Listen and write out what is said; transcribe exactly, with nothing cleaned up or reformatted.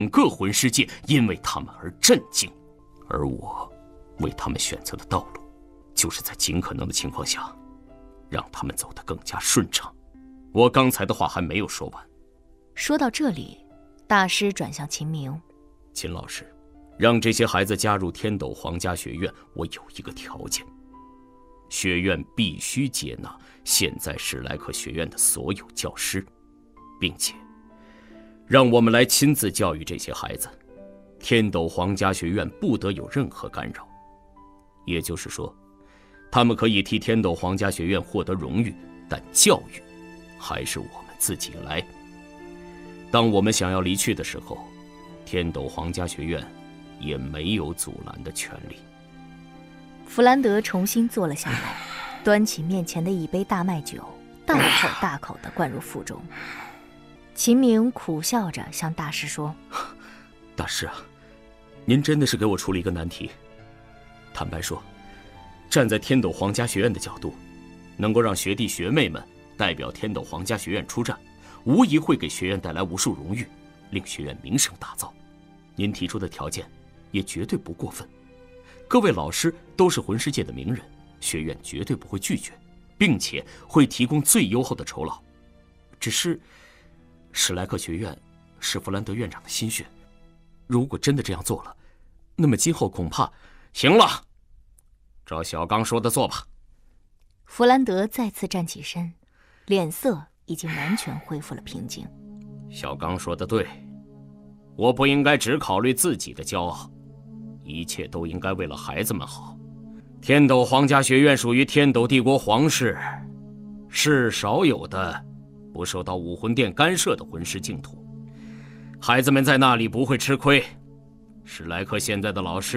个魂师界因为他们而震惊，而我为他们选择的道路，就是在尽可能的情况下，让他们走得更加顺畅。我刚才的话还没有说完。 说到这里，大师转向秦明： 秦老师，让这些孩子加入天斗皇家学院，我有一个条件，学院必须接纳现在史莱克学院的所有教师，并且让我们来亲自教育这些孩子。天斗皇家学院不得有任何干扰，也就是说，他们可以替天斗皇家学院获得荣誉，但教育还是我们自己来。当我们想要离去的时候，天斗皇家学院也没有阻拦的权利。 弗兰德重新坐了下来，端起面前的一杯大麦酒，大口大口地灌入腹中。秦明苦笑着向大师说： 大师啊，您真的是给我出了一个难题。坦白说，站在天斗皇家学院的角度，能够让学弟学妹们代表天斗皇家学院出战，无疑会给学院带来无数荣誉，令学院名声大噪。您提出的条件也绝对不过分，各位老师都是魂师界的名人，学院绝对不会拒绝，并且会提供最优厚的酬劳。只是史莱克学院是弗兰德院长的心血，如果真的这样做了，那么今后恐怕……行了，照小刚说的做吧。 弗兰德再次站起身，脸色已经完全恢复了平静。 小刚说的对，我不应该只考虑自己的骄傲，一切都应该为了孩子们好。天斗皇家学院属于天斗帝国皇室，是少有的不受到武魂殿干涉的魂师净土，孩子们在那里不会吃亏。史莱克现在的老师